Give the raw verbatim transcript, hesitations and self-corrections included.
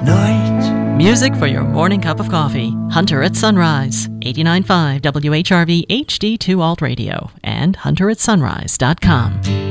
night. Music for your morning cup of coffee. Hunter at Sunrise, eighty-nine point five W H R V H D two Alt Radio, and hunter at sunrise dot com.